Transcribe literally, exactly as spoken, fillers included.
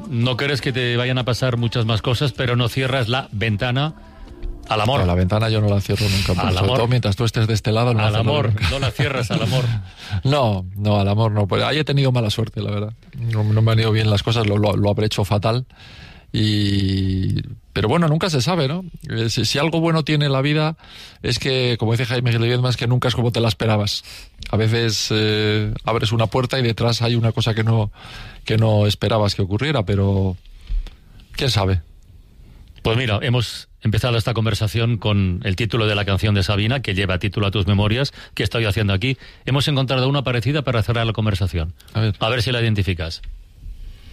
no quieres que te vayan a pasar muchas más cosas, pero no cierras la ventana al amor. No, la ventana yo no la cierro nunca. Al sobre amor. todo mientras tú estés de este lado. No al la amor, nunca. no la cierras al amor. No, no, al amor no. Pues ahí he tenido mala suerte, la verdad. No, no me han ido bien las cosas, lo, lo, lo habré hecho fatal. Y pero bueno, nunca se sabe, ¿no? Si, si algo bueno tiene la vida es que, como dice Jaime Ledesma, es que nunca es como te la esperabas. A veces eh, abres una puerta y detrás hay una cosa que no que no esperabas que ocurriera, pero quién sabe. Pues mira, hemos empezado esta conversación con el título de la canción de Sabina, que lleva título a tus memorias. ¿Qué estoy haciendo aquí? Hemos encontrado una parecida para cerrar la conversación. A ver, a ver si la identificas.